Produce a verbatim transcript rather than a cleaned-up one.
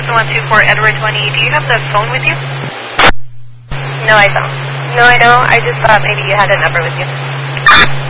one two four Edward twenty. Do you have the phone with you? No, I don't. No, I don't. I just thought maybe you had a number with you.